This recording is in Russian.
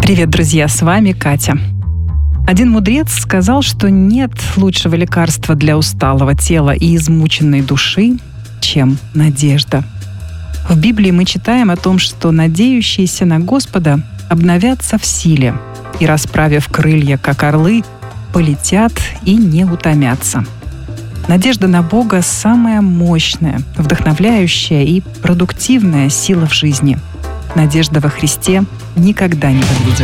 Привет, друзья, с вами Катя. Один мудрец сказал, что нет лучшего лекарства для усталого тела и измученной души, чем надежда. В Библии мы читаем о том, что надеющиеся на Господа обновятся в силе и, расправив крылья, как орлы, полетят и не утомятся. Надежда на Бога — самая мощная, вдохновляющая и продуктивная сила в жизни. Надежда во Христе никогда не подведет.